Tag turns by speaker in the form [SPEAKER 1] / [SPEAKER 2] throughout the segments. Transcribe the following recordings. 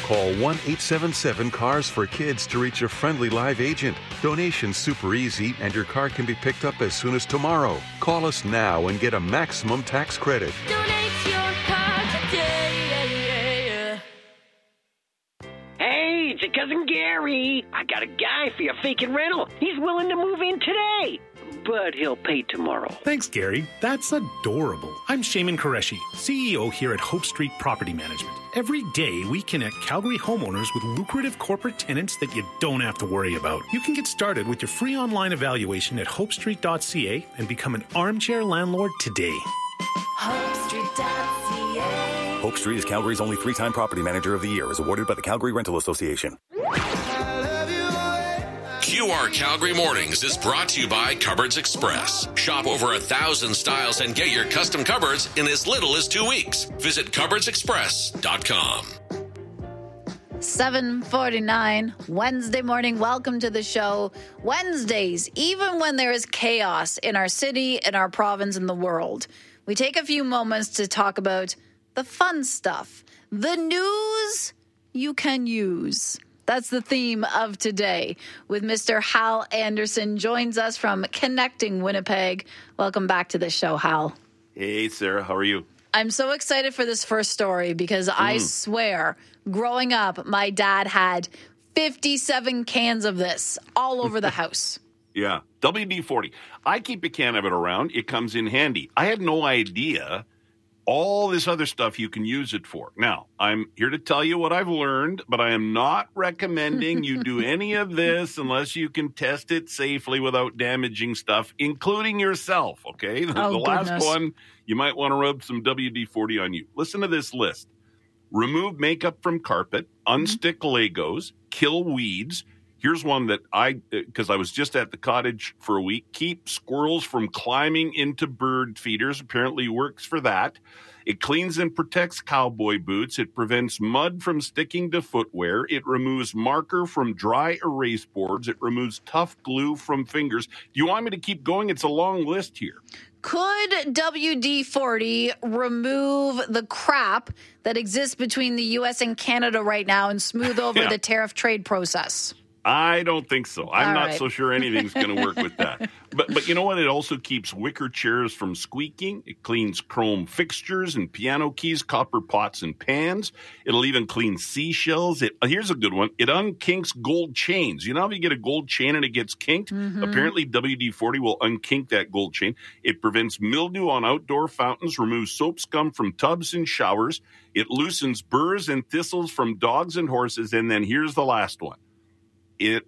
[SPEAKER 1] Call 1-877-CARS for Kids to reach a friendly live agent. Donation's super easy, and your car can be picked up as soon as tomorrow. Call us now and get a maximum tax credit.
[SPEAKER 2] Donate your car today.
[SPEAKER 3] Hey, it's your cousin Gary. I got a guy for your vacant rental. He's willing to move in today, but he'll pay tomorrow.
[SPEAKER 4] Thanks, Gary. That's adorable. I'm Shaman Qureshi, CEO here at Hope Street Property Management. Every day, we connect Calgary homeowners with lucrative corporate tenants that you don't have to worry about. You can get started with your free online evaluation at hopestreet.ca and become an armchair landlord today.
[SPEAKER 2] HopeStreet.ca.
[SPEAKER 5] Hope Street is Calgary's only 3-time Property Manager of the Year, as awarded by the Calgary Rental Association.
[SPEAKER 6] QR Calgary Mornings is brought to you by Cupboards Express. Shop over 1,000 styles and get your custom cupboards in as little as 2 weeks. Visit cupboardsexpress.com.
[SPEAKER 7] 7:49 Wednesday morning. Welcome to the show. Wednesdays, even when there is chaos in our city, in our province, in the world, we take a few moments to talk about the fun stuff, the news you can use. That's the theme of today with Mr. Hal Anderson. Joins us from Connecting Winnipeg. Welcome back to the show, Hal.
[SPEAKER 8] Hey, Sarah. How are you?
[SPEAKER 7] I'm so excited for this first story because I swear, growing up, my dad had 57 cans of this all over the house.
[SPEAKER 8] Yeah. WD-40. I keep a can of it around. It comes in handy. I had no idea all this other stuff you can use it for. Now, I'm here to tell you what I've learned, but I am not recommending you do any of this unless you can test it safely without damaging stuff, including yourself, okay? The last one, you might want to rub some WD-40 on you. Listen to this list. Remove makeup from carpet, unstick Legos, kill weeds. Here's one that because I was just at the cottage for a week, keep squirrels from climbing into bird feeders. Apparently works for that. It cleans and protects cowboy boots. It prevents mud from sticking to footwear. It removes marker from dry erase boards. It removes tough glue from fingers. Do you want me to keep going? It's a long list here.
[SPEAKER 7] Could WD-40 remove the crap that exists between the U.S. and Canada right now and smooth over the tariff trade process?
[SPEAKER 8] I don't think so. I'm not
[SPEAKER 7] right.
[SPEAKER 8] so sure anything's going to work with that. But you know what? It also keeps wicker chairs from squeaking. It cleans chrome fixtures and piano keys, copper pots and pans. It'll even clean seashells. Here's a good one. It unkinks gold chains. You know how you get a gold chain and it gets kinked? Apparently, WD-40 will unkink that gold chain. It prevents mildew on outdoor fountains, removes soap scum from tubs and showers. It loosens burrs and thistles from dogs and horses. And then here's the last one. It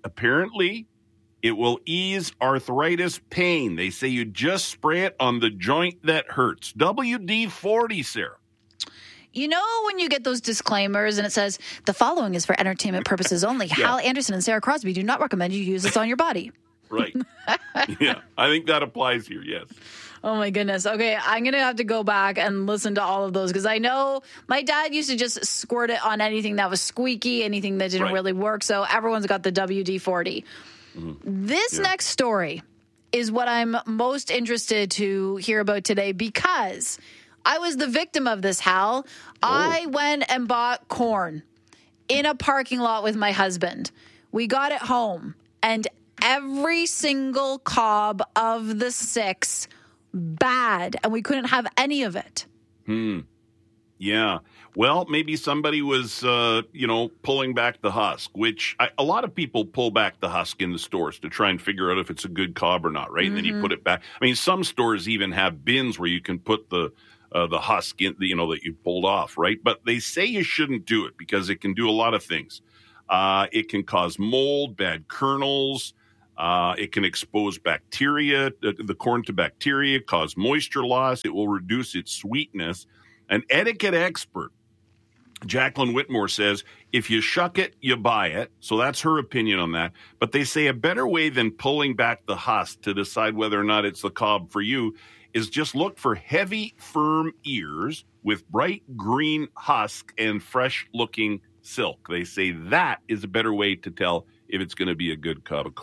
[SPEAKER 8] will ease arthritis pain. They say you just spray it on the joint that hurts. WD-40, Sarah.
[SPEAKER 7] You know when you get those disclaimers and it says, the following is for entertainment purposes only. Hal Anderson and Sarah Crosby do not recommend you use this on your body.
[SPEAKER 8] Right. Yeah, I think that applies here, yes.
[SPEAKER 7] Oh, my goodness. Okay, I'm going to have to go back and listen to all of those because I know my dad used to just squirt it on anything that was squeaky, anything that didn't really work. So everyone's got the WD-40. This next story is what I'm most interested to hear about today because I was the victim of this, Hal. I went and bought corn in a parking lot with my husband. We got it home, and every single cob of the 6 bad, and we couldn't have any of it.
[SPEAKER 8] Yeah. Well, maybe somebody was, pulling back the husk, which a lot of people pull back the husk in the stores to try and figure out if it's a good cob or not, right? And then you put it back. I mean, some stores even have bins where you can put the husk in, that you pulled off, right? But they say you shouldn't do it because it can do a lot of things. It can cause mold, bad kernels. It can expose bacteria, the corn to bacteria, cause moisture loss. It will reduce its sweetness. An etiquette expert, Jacqueline Whitmore, says, if you shuck it, you buy it. So that's her opinion on that. But they say a better way than pulling back the husk to decide whether or not it's the cob for you is just look for heavy, firm ears with bright green husk and fresh-looking silk. They say that is a better way to tell if it's going to be a good cob of corn.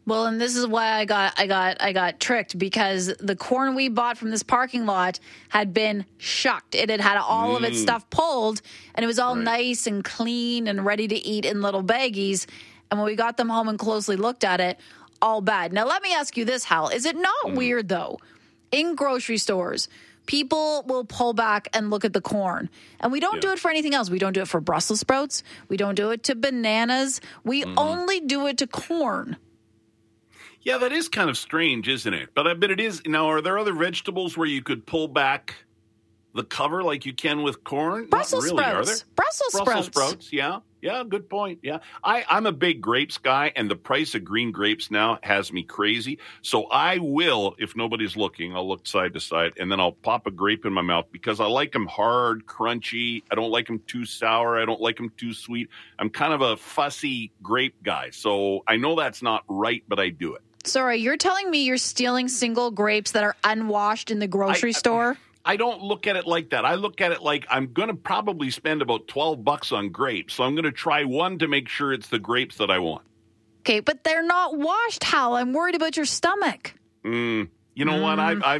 [SPEAKER 7] Well, and this is why I got tricked, because the corn we bought from this parking lot had been shucked. It had had all of its stuff pulled, and it was all nice and clean and ready to eat in little baggies. And when we got them home and closely looked at it, all bad. Now, let me ask you this, Hal. Is it not weird, though, in grocery stores, people will pull back and look at the corn. And we don't do it for anything else. We don't do it for Brussels sprouts. We don't do it to bananas. We only do it to corn.
[SPEAKER 8] Yeah, that is kind of strange, isn't it? But I bet it is. Now, are there other vegetables where you could pull back the cover like you can with corn?
[SPEAKER 7] Brussels
[SPEAKER 8] Not really,
[SPEAKER 7] sprouts.
[SPEAKER 8] are there?
[SPEAKER 7] Brussels sprouts.
[SPEAKER 8] Yeah. Yeah, good point. Yeah. I'm a big grapes guy, and the price of green grapes now has me crazy. So I will, if nobody's looking, I'll look side to side, and then I'll pop a grape in my mouth because I like them hard, crunchy. I don't like them too sour. I don't like them too sweet. I'm kind of a fussy grape guy. So I know that's not right, but I do it.
[SPEAKER 7] Sorry, you're telling me you're stealing single grapes that are unwashed in the grocery store?
[SPEAKER 8] I don't look at it like that. I look at it like I'm going to probably spend about $12 on grapes. So I'm going to try one to make sure it's the grapes that I want.
[SPEAKER 7] Okay, but they're not washed, Hal. I'm worried about your stomach.
[SPEAKER 8] You know what?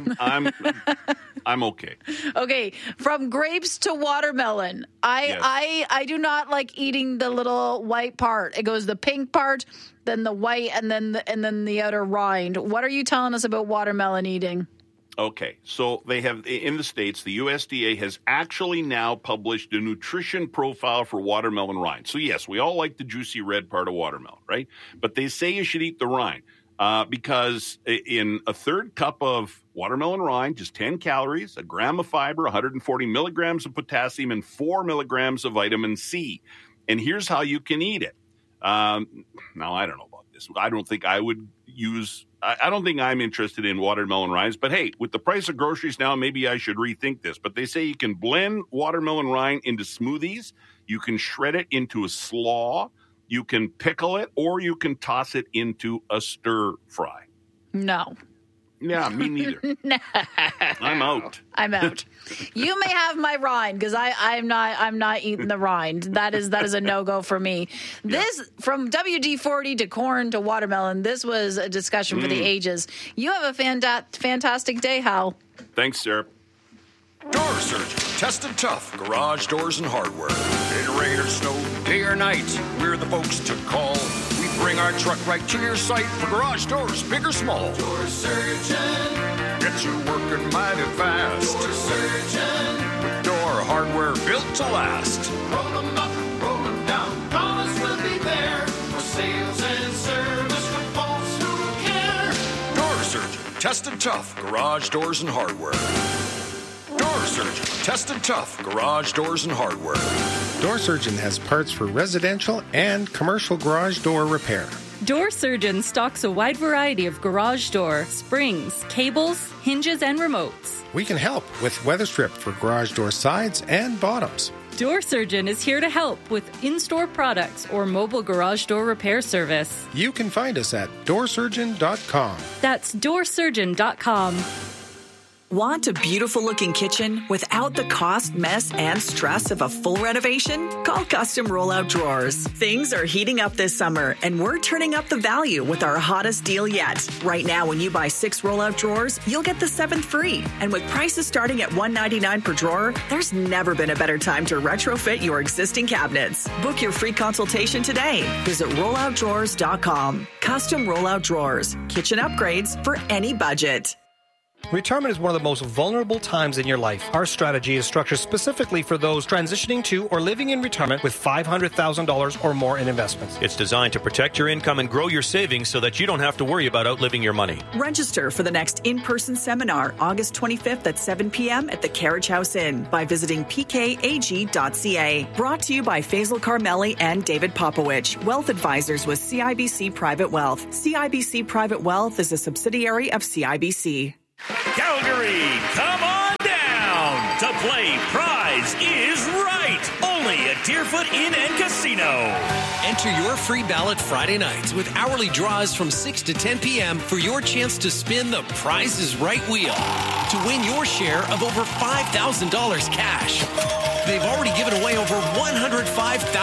[SPEAKER 8] I'm okay.
[SPEAKER 7] Okay, from grapes to watermelon. I do not like eating the little white part. It goes the pink part, then the white, and then the outer rind. What are you telling us about watermelon eating?
[SPEAKER 8] Okay, so they have, in the States, the USDA has actually now published a nutrition profile for watermelon rind. So yes, we all like the juicy red part of watermelon, right? But they say you should eat the rind because in a third cup of watermelon rind, just 10 calories, a gram of fiber, 140 milligrams of potassium, and 4 milligrams of vitamin C. And here's how you can eat it. Now, I don't know about this. I don't think I would use... I don't think I'm interested in watermelon rinds, but hey, with the price of groceries now, maybe I should rethink this. But they say you can blend watermelon rind into smoothies, you can shred it into a slaw, you can pickle it, or you can toss it into a stir fry.
[SPEAKER 7] No.
[SPEAKER 8] Yeah, me neither.
[SPEAKER 7] No.
[SPEAKER 8] I'm out.
[SPEAKER 7] I'm out. You may have my rind because I'm not eating the rind. That is a no-go for me. This from WD-40 to corn to watermelon. This was a discussion for the ages. You have a fantastic day, Hal.
[SPEAKER 8] Thanks, Sarah.
[SPEAKER 9] Door Surgeon, tested tough, garage doors and hardware. In rain or snow, day or night, we're the folks to call. We bring our truck right to your site for garage doors, big or small. Door Surgeon, get you working mighty fast. Door Surgeon, with door hardware built to last. Roll them up, roll them down, promise we'll be there for sales and service for folks who care. Door Surgeon, tested tough, garage doors and hardware. Door Surgeon, tested tough, garage doors and hardware.
[SPEAKER 10] Door Surgeon has parts for residential and commercial garage door repair.
[SPEAKER 11] Door Surgeon stocks a wide variety of garage door, springs, cables, hinges, and remotes.
[SPEAKER 10] We can help with weather strip for garage door sides and bottoms.
[SPEAKER 11] Door Surgeon is here to help with in-store products or mobile garage door repair service.
[SPEAKER 10] You can find us at doorsurgeon.com.
[SPEAKER 11] That's doorsurgeon.com.
[SPEAKER 12] Want a beautiful-looking kitchen without the cost, mess, and stress of a full renovation? Call Custom Rollout Drawers. Things are heating up this summer, and we're turning up the value with our hottest deal yet. Right now, when you buy 6 rollout drawers, you'll get the 7th free. And with prices starting at $199 per drawer, there's never been a better time to retrofit your existing cabinets. Book your free consultation today. Visit rolloutdrawers.com. Custom Rollout Drawers. Kitchen upgrades for any budget.
[SPEAKER 13] Retirement is one of the most vulnerable times in your life. Our strategy is structured specifically for those transitioning to or living in retirement with $500,000 or more in investments.
[SPEAKER 14] It's designed to protect your income and grow your savings so that you don't have to worry about outliving your money.
[SPEAKER 12] Register for the next in-person seminar, August 25th at 7 p.m. at the Carriage House Inn by visiting pkag.ca. Brought to you by Faisal Carmeli and David Popowich, Wealth Advisors with CIBC Private Wealth. CIBC Private Wealth is a subsidiary of CIBC.
[SPEAKER 15] Calgary, come on down to play Prize is Right. Only at Deerfoot Inn and Casino.
[SPEAKER 16] Enter your free ballot Friday nights with hourly draws from 6 to 10 p.m. for your chance to spin the Prize is Right wheel to win your share of over $5,000 cash. They've already given away over $105,000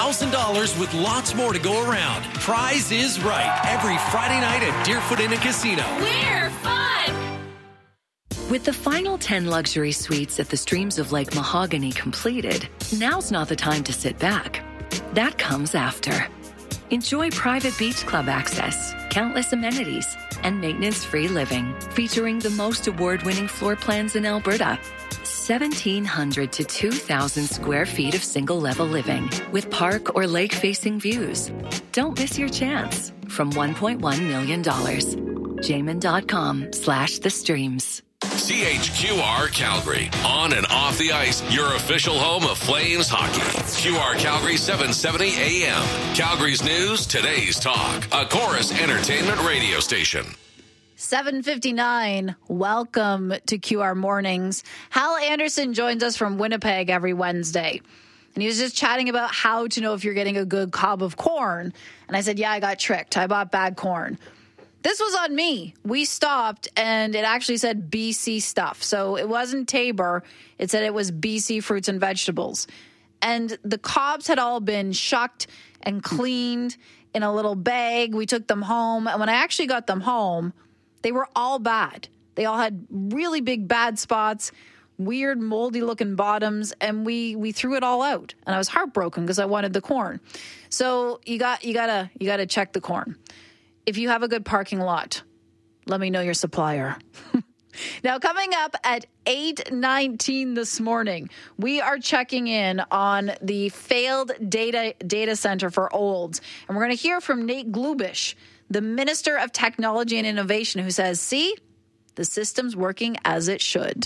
[SPEAKER 16] $1,000 with lots more to go around. Prize is Right every Friday night at Deerfoot Inn and Casino.
[SPEAKER 2] We're fun!
[SPEAKER 17] With the final 10 luxury suites at the Streams of Lake Mahogany completed, now's not the time to sit back. That comes after. Enjoy private beach club access, countless amenities, and maintenance-free living, featuring the most award-winning floor plans in Alberta. 1,700 to 2,000 square feet of single-level living with park or lake-facing views. Don't miss your chance. From $1.1 million. Jamin.com/the streams.
[SPEAKER 6] CHQR Calgary. On and off the ice, your official home of Flames hockey. QR Calgary 770 AM. Calgary's news, today's talk. A Chorus Entertainment radio station.
[SPEAKER 7] 7:59. Welcome to QR Mornings. Hal Anderson joins us from Winnipeg every Wednesday. And he was just chatting about how to know if you're getting a good cob of corn. And I said, yeah, I got tricked. I bought bad corn. This was on me. We stopped, and it actually said BC stuff. So it wasn't Tabor. It said it was BC fruits and vegetables. And the cobs had all been shucked and cleaned in a little bag. We took them home. And when I actually got them home, they were all bad. They all had really big bad spots, weird moldy-looking bottoms, and we threw it all out. And I was heartbroken because I wanted the corn. So you gotta check the corn. If you have a good parking lot, let me know your supplier. Now, coming up at 8:19 this morning, we are checking in on the failed data center for Olds. And we're going to hear from Nate Glubish, the Minister of Technology and Innovation, who says, see, the system's working as it should.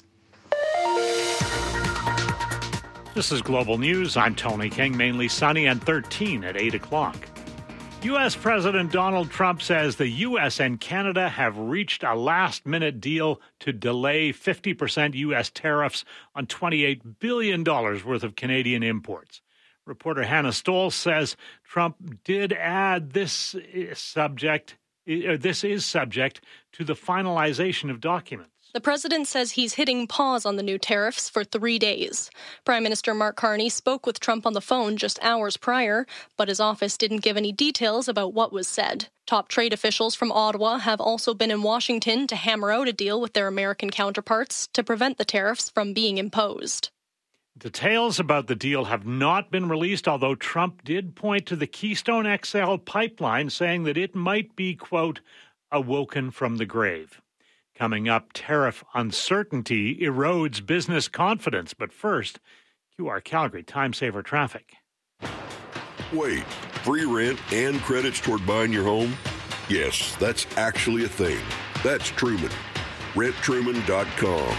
[SPEAKER 18] This is Global News. I'm Tony King, mainly sunny and 13 at 8 o'clock. U.S. President Donald Trump says the U.S. and Canada have reached a last-minute deal to delay 50% U.S. tariffs on $28 billion worth of Canadian imports. Reporter Hannah Stoll says Trump did add this is subject to the finalization of documents.
[SPEAKER 19] The president says he's hitting pause on the new tariffs for 3 days. Prime Minister Mark Carney spoke with Trump on the phone just hours prior, but his office didn't give any details about what was said. Top trade officials from Ottawa have also been in Washington to hammer out a deal with their American counterparts to prevent the tariffs from being imposed.
[SPEAKER 18] Details about the deal have not been released, although Trump did point to the Keystone XL pipeline, saying that it might be, quote, awoken from the grave. Coming up, tariff uncertainty erodes business confidence. But first, QR Calgary Time Saver Traffic.
[SPEAKER 20] Wait, free rent and credits toward buying your home? Yes, that's actually a thing. That's Truman. RentTruman.com.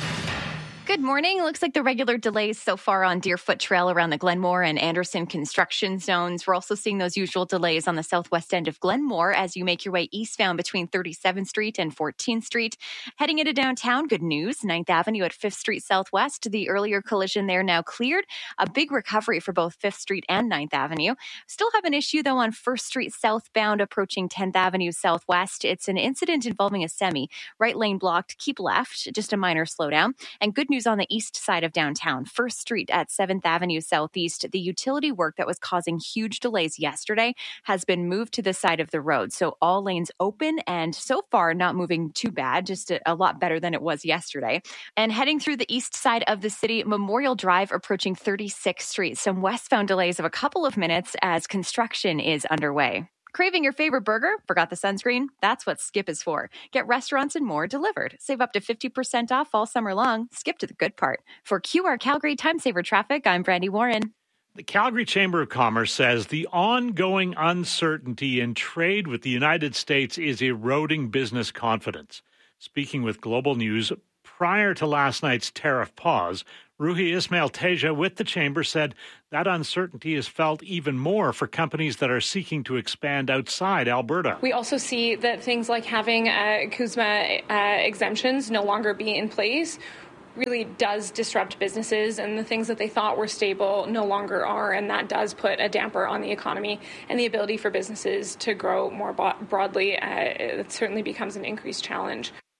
[SPEAKER 21] Good morning. Looks like the regular delays so far on Deerfoot Trail around the Glenmore and Anderson construction zones. We're also seeing those usual delays on the southwest end of Glenmore as you make your way eastbound between 37th Street and 14th Street. Heading into downtown, good news. 9th Avenue at 5th Street Southwest. The earlier collision there now cleared. A big recovery for both 5th Street and 9th Avenue. Still have an issue, though, on 1st Street southbound approaching 10th Avenue Southwest. It's an incident involving a semi. Right lane blocked. Keep left. Just a minor slowdown. And good news on the east side of downtown, 1st Street at 7th Avenue Southeast. The utility work that was causing huge delays yesterday has been moved to the side of the road. So all lanes open and so far not moving too bad, just a lot better than it was yesterday. And heading through the east side of the city, Memorial Drive approaching 36th Street. Some westbound delays of a couple of minutes as construction is underway. Craving your favorite burger? Forgot the sunscreen? That's what Skip is for. Get restaurants and more delivered. Save up to 50% off all summer long. Skip to the good part. For QR Calgary Time Saver Traffic, I'm Brandy Warren.
[SPEAKER 18] The Calgary Chamber of Commerce says the ongoing uncertainty in trade with the United States is eroding business confidence. Speaking with Global News prior to last night's tariff pause, Ruhi Ismail Teja with the Chamber said that uncertainty is felt even more for companies that are seeking to expand outside Alberta.
[SPEAKER 22] We also see that things like having CUSMA exemptions no longer be in place really does disrupt businesses, and the things that they thought were stable no longer are, and that does put a damper on the economy and the ability for businesses to grow more broadly. It certainly becomes an increased challenge.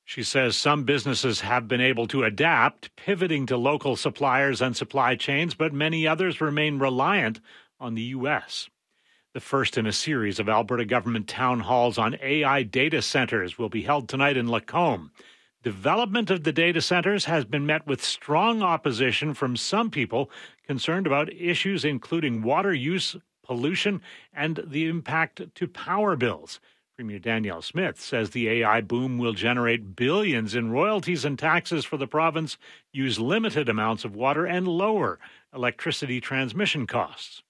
[SPEAKER 18] She says some businesses have been able to adapt, pivoting to local suppliers and supply chains, but many others remain reliant on the U.S. The first in a series of Alberta government town halls on AI data centers will be held tonight in Lacombe. Development of the data centers has been met with strong opposition from some people concerned about issues including water use, pollution, and the impact to power bills. Premier Danielle Smith says the AI boom will generate billions in royalties and taxes for the province, use limited amounts of water, and lower electricity transmission costs.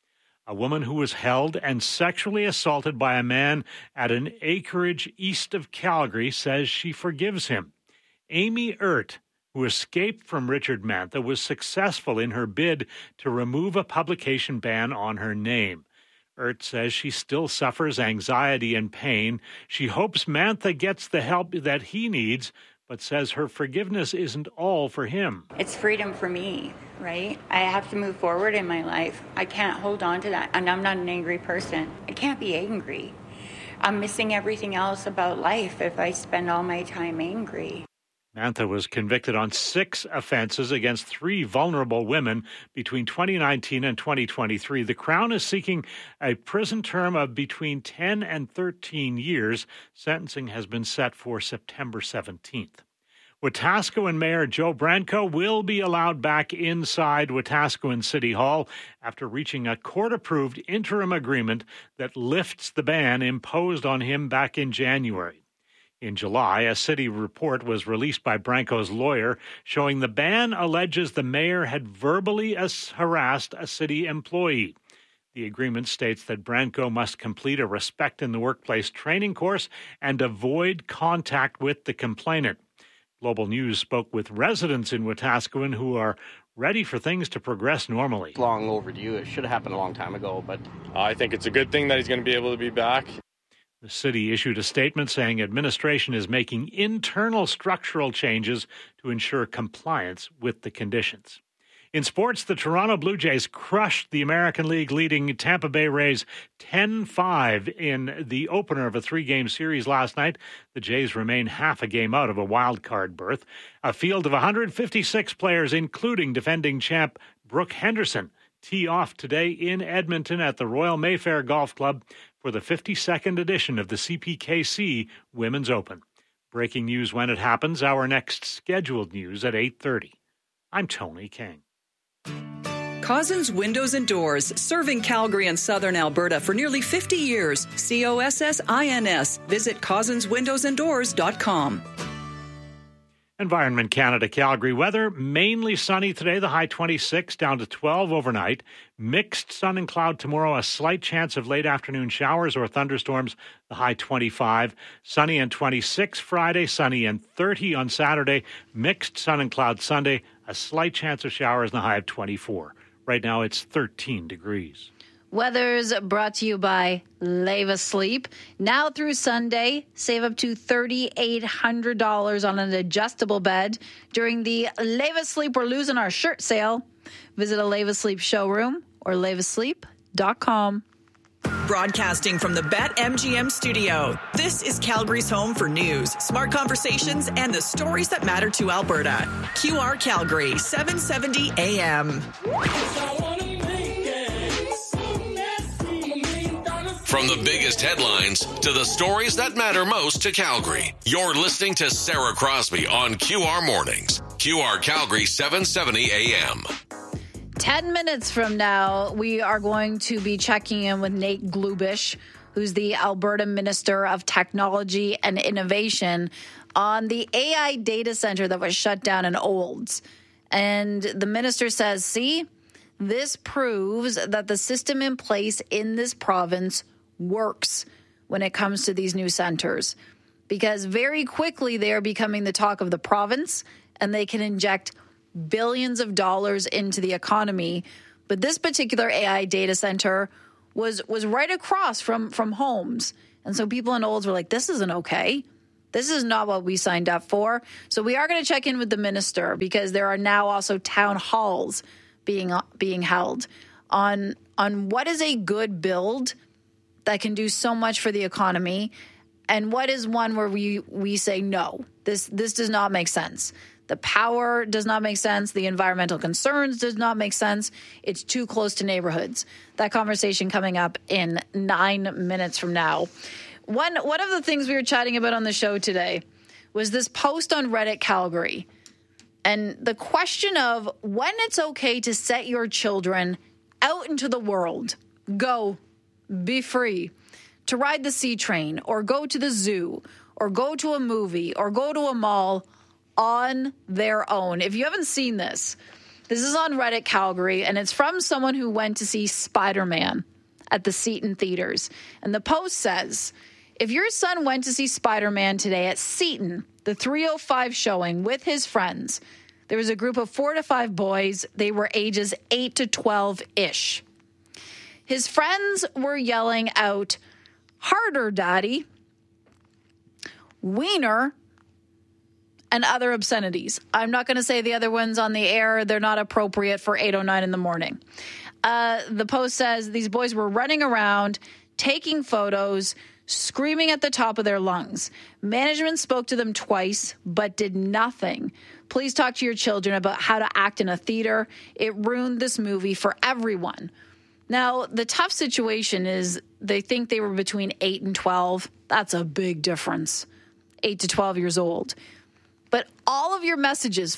[SPEAKER 18] A woman who was held and sexually assaulted by a man at an acreage east of Calgary says she forgives him. Amy Ert, who escaped from Richard Mantha, was successful in her bid to remove a publication ban on her name. Ert says she still suffers anxiety and pain. She hopes Mantha gets the help that he needs, but says her forgiveness isn't all for him.
[SPEAKER 1] It's freedom for me, right? I have to move forward in my life. I can't hold on to that. And I'm not an angry person. I can't be angry. I'm missing everything else about life if I spend all my time angry.
[SPEAKER 18] Mantha was convicted on 6 offenses against 3 vulnerable women between 2019 and 2023. The Crown is seeking a prison term of between 10 and 13 years. Sentencing has been set for September 17th. Wetaskiwin Mayor Joe Branco will be allowed back inside Wetaskiwin City Hall after reaching a court-approved interim agreement that lifts the ban imposed on him back in January. In July, a city report was released by Branco's lawyer showing the ban alleges the mayor had verbally harassed a city employee. The agreement states that Branco must complete a Respect in the Workplace training course and avoid contact with the complainant. Global News spoke with residents in Wetaskiwin who are ready for things to progress normally.
[SPEAKER 3] It's long overdue. It should have happened a long time ago, but
[SPEAKER 23] I think it's a good thing that he's going to be able to be back.
[SPEAKER 18] The city issued a statement saying administration is making internal structural changes to ensure compliance with the conditions. In sports, the Toronto Blue Jays crushed the American League leading Tampa Bay Rays 10-5 in the opener of a 3-game series last night. The Jays remain half a game out of a wild card berth. A field of 156 players, including defending champ Brooke Henderson, tee off today in Edmonton at the Royal Mayfair Golf Club for the 52nd edition of the CPKC Women's Open. Breaking news when it happens, our next scheduled news at 8:30. I'm Tony King.
[SPEAKER 12] Cozzens Windows and Doors, serving Calgary and southern Alberta for nearly 50 years. COSSINS. Visit CozzensWindowsandDoors.com.
[SPEAKER 18] Environment Canada Calgary weather, mainly sunny today, the high 26, down to 12 overnight. Mixed sun and cloud tomorrow, a slight chance of late afternoon showers or thunderstorms, the high 25. Sunny and 26 Friday, sunny and 30 on Saturday. Mixed sun and cloud Sunday, a slight chance of showers and the high of 24. Right now it's 13 degrees.
[SPEAKER 7] Weather's brought to you by Leva Sleep. Now through Sunday, save up to $3,800 on an adjustable bed during the Leva Sleep We're Losing Our Shirt sale. Visit a Leva Sleep showroom or levasleep.com.
[SPEAKER 12] Broadcasting from the BetMGM studio, this is Calgary's home for news, smart conversations, and the stories that matter to Alberta. QR Calgary, 770 AM.
[SPEAKER 6] From the biggest headlines to the stories that matter most to Calgary, you're listening to Sarah Crosby on QR Mornings. QR Calgary 770 AM.
[SPEAKER 7] 10 minutes from now, we are going to be checking in with Nate Glubish, who's the Alberta Minister of Technology and Innovation, on the AI data center that was shut down in Olds. And the minister says, see, this proves that the system in place in this province works when it comes to these new centers, because very quickly they are becoming the talk of the province and they can inject billions of dollars into the economy. But this particular AI data center was right across from homes. And so people in Olds were like, this isn't okay. This is not what we signed up for. So we are going to check in with the minister, because there are now also town halls being held on what is a good build that can do so much for the economy, And what is one where we say, no, this does not make sense. The power does not make sense. The environmental concerns does not make sense. It's too close to neighborhoods. That conversation coming up in 9 minutes from now. One of the things we were chatting about on the show today was this post on Reddit Calgary. And the question of when it's okay to set your children out into the world, go, be free, to ride the C train or go to the zoo or go to a movie or go to a mall on their own. If you haven't seen this is on Reddit Calgary, and it's from someone who went to see Spider-Man at the Seton Theaters. And the post says, if your son went to see Spider-Man today at Seton, the 3:05 showing with his friends, there was a group of 4 to 5 boys. They were ages 8 to 12-ish. His friends were yelling out, "Harder, Daddy," "Wiener," and other obscenities. I'm not going to say the other ones on the air. They're not appropriate for 8:09 in the morning. The post says these boys were running around, taking photos, screaming at the top of their lungs. Management spoke to them twice, but did nothing. Please talk to your children about how to act in a theater. It ruined this movie for everyone. Now, the tough situation is they think they were between 8 and 12. That's a big difference. 8 to 12 years old. But all of your messages,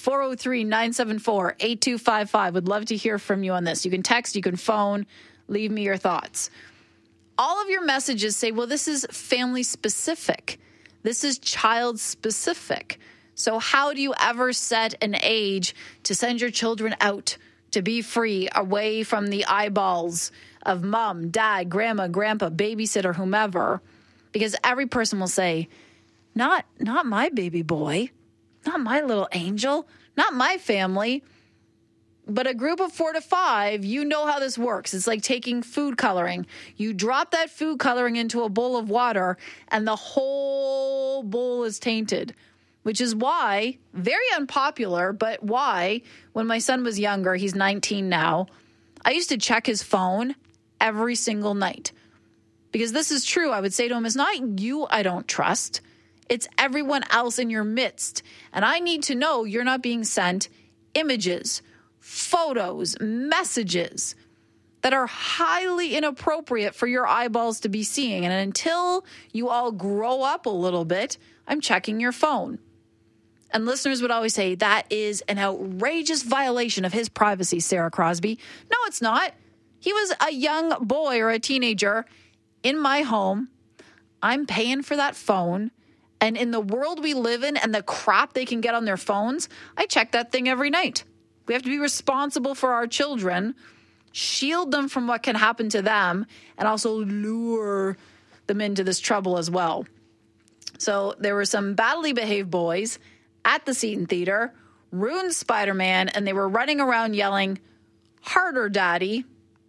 [SPEAKER 7] 403-974-8255, would love to hear from you on this. You can text, you can phone, leave me your thoughts. All of your messages say, well, this is family specific. This is child specific. So how do you ever set an age to send your children out to be free, away from the eyeballs of mom, dad, grandma, grandpa, babysitter, whomever? Because every person will say, not my baby boy. Not my little angel, not my family. But a group of 4 to 5, you know how this works. It's like taking food coloring. You drop that food coloring into a bowl of water and the whole bowl is tainted, which is why, very unpopular, but why, when my son was younger, he's 19 now, I used to check his phone every single night. Because this is true. I would say to him, it's not you I don't trust. It's everyone else in your midst. And I need to know you're not being sent images, photos, messages that are highly inappropriate for your eyeballs to be seeing. And until you all grow up a little bit, I'm checking your phone. And listeners would always say, that is an outrageous violation of his privacy, Sarah Crosby. No, it's not. He was a young boy or a teenager in my home. I'm paying for that phone. And in the world we live in and the crap they can get on their phones, I check that thing every night. We have to be responsible for our children, shield them from what can happen to them, and also lure them into this trouble as well. So there were some badly behaved boys at the Seton Theater, ruined Spider-Man, and they were running around yelling, "Harder, Daddy,"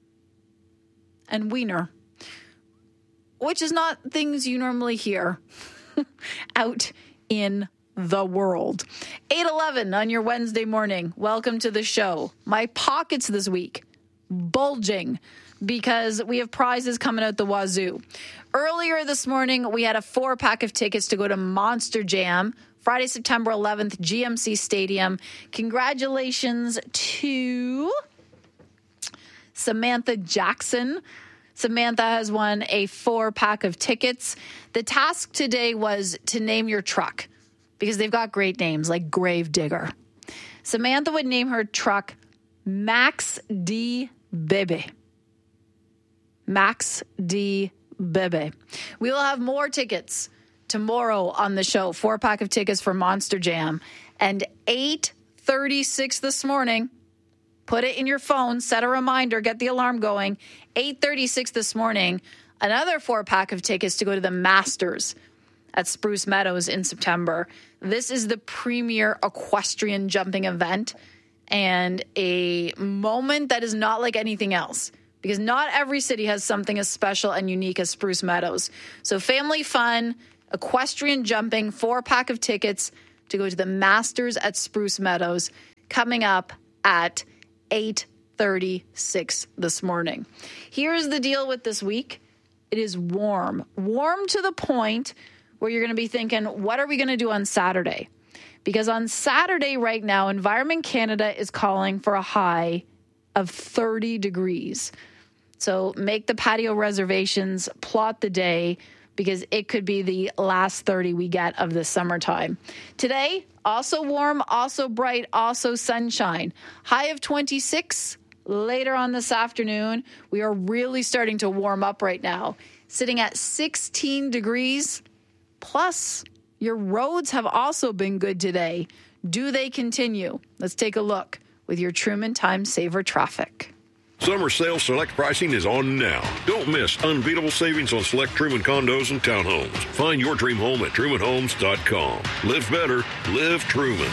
[SPEAKER 7] and "Wiener," which is not things you normally hear out in the world. 8:11 on your Wednesday morning. Welcome to the show. My pockets this week bulging because we have prizes coming out the wazoo. Earlier this morning, we had a 4-pack of tickets to go to Monster Jam, Friday, September 11th, GMC Stadium. Congratulations to Samantha Jackson. Samantha has won a 4-pack of tickets. The task today was to name your truck because they've got great names like Grave Digger. Samantha would name her truck Max D. Bebe. Max D. Bebe. We will have more tickets tomorrow on the show. 4-pack of tickets for Monster Jam. And 8:36 this morning, put it in your phone, set a reminder, get the alarm going. 8:36 this morning, another 4-pack of tickets to go to the Masters at Spruce Meadows in September. This is the premier equestrian jumping event and a moment that is not like anything else because not every city has something as special and unique as Spruce Meadows. So family fun, equestrian jumping, 4-pack of tickets to go to the Masters at Spruce Meadows coming up at 8:36 this morning. Here's the deal with this week. It is warm. Warm to the point where you're going to be thinking, what are we going to do on Saturday? Because on Saturday right now, Environment Canada is calling for a high of 30 degrees. So make the patio reservations, plot the day, because it could be the last 30 we get of the summertime. Today, also warm, also bright, also sunshine. High of 26 later on this afternoon. We are really starting to warm up right now, sitting at 16 degrees. Plus, your roads have also been good today. Do they continue? Let's take a look with your Truman Time Saver traffic.
[SPEAKER 20] Summer sale select pricing is on now. Don't miss unbeatable savings on select Truman condos and townhomes. Find your dream home at trumanhomes.com. Live better, live Truman.